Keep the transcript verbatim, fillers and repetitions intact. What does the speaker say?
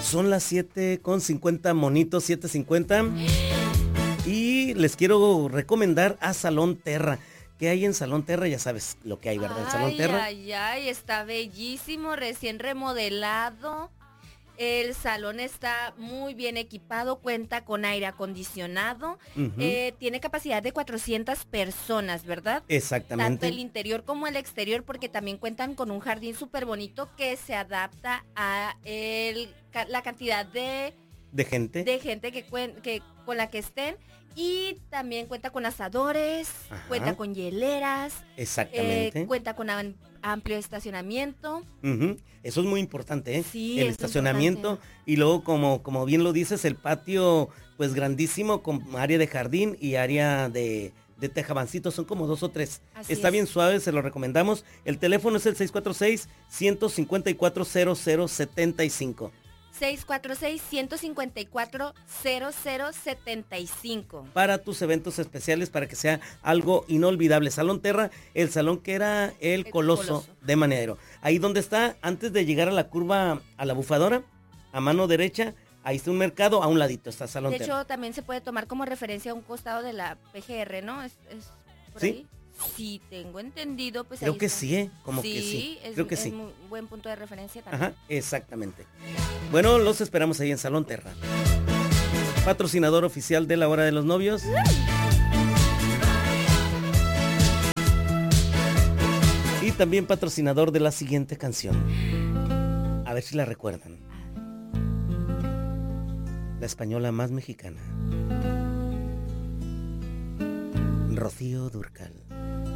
Son las siete con cincuenta, monitos, siete cincuenta. Y les quiero recomendar a Salón Terra. ¿Qué hay en Salón Terra? Ya sabes lo que hay, ¿verdad? En Salón Terra. Ay, ay, ay, está bellísimo, recién remodelado. El salón está muy bien equipado, cuenta con aire acondicionado, Uh-huh. eh, tiene capacidad de cuatrocientas personas, ¿verdad? Exactamente. Tanto el interior como el exterior, porque también cuentan con un jardín súper bonito que se adapta a el, la cantidad de, de gente, de gente que, que con la que estén. Y también cuenta con asadores, Ajá. cuenta con hieleras, exactamente, eh, cuenta con am- amplio estacionamiento. Uh-huh. Eso es muy importante, ¿eh? Sí, el es estacionamiento importante. Y luego como, como bien lo dices, el patio pues grandísimo con área de jardín y área de, de tejabancito, son como dos o tres. Así Está es. bien suave, se lo recomendamos. El teléfono es el seis cuatro seis, uno cinco cuatro, cero cero siete cinco. seis cuatro seis, uno cinco cuatro, cero cero siete cinco. Para tus eventos especiales, para que sea algo inolvidable. Salón Terra, el salón que era el, el Coloso, Coloso de Maniadero. Ahí donde está, antes de llegar a la curva a la Bufadora, a mano derecha, ahí está un mercado, a un ladito está Salón de Terra. De hecho, también se puede tomar como referencia a un costado de la P G R, ¿no? Es, es por ¿Sí? Ahí. Sí, tengo entendido, pues Creo ahí que está. sí, ¿eh? Como sí, que sí. Es, Creo que es sí. un buen punto de referencia también. Ajá, exactamente. Bueno, los esperamos ahí en Salón Terra. Patrocinador oficial de la Hora de los Novios. Y también patrocinador de la siguiente canción. A ver si la recuerdan. La española más mexicana. Rocío Dúrcal.